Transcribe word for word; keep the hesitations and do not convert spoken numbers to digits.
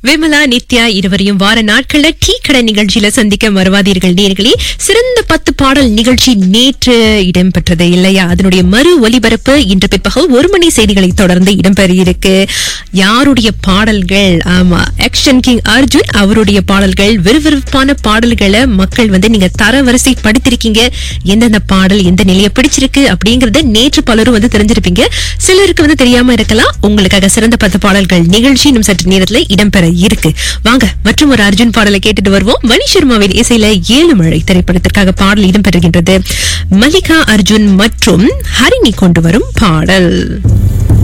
விமலா நித்யா இருவரையும் வார நாட்கள்ல டீ கடை நிகழ்ச்சியில சந்திக்க மறவாதீர்கள் நேயர்களே. சிறந்த பத்து பாடல் நிகழ்ச்சி நேற்று இடம்பெற்றது இல்லையா? அதனுடைய மறு ஒலிபரப்பு இன்று பிற்பகல் ஒரு மணி செய்திகளை தொடர்ந்து இடம்பெற இருக்கு. யாருடைய பாடல்கள்? ஆமா, ஆக்ஷன் கிங் அர்ஜுன் அவருடைய பாடல்கள். விறுவிறுப்பான பாடல்களை மக்கள் வந்து நீங்க தரவரிசை படுத்திருக்கீங்க. எந்தெந்த பாடல் எந்த நிலையை பிடிச்சிருக்கு அப்படிங்கறத நேற்று பலரும் வந்து தெரிஞ்சிருப்பீங்க. சிலருக்கு வந்து தெரியாம இருக்கலாம். உங்களுக்காக சிறந்த பத்து பாடல்கள் நிகழ்ச்சி இன்னும் சற்று நேரத்துல இடம்பெற இருக்கு. வாங்க மற்றும் ஒரு அர்ஜுன் பாடலை கேட்டுட்டு வருவோம். மணி சர்மாவின் இசையில ஏழு மழை திரைப்படத்திற்காக பாடல் இடம்பெறுகின்றது. மல்லிகா அர்ஜுன் மற்றும் ஹரிணி கொண்டு வரும் பாடல்.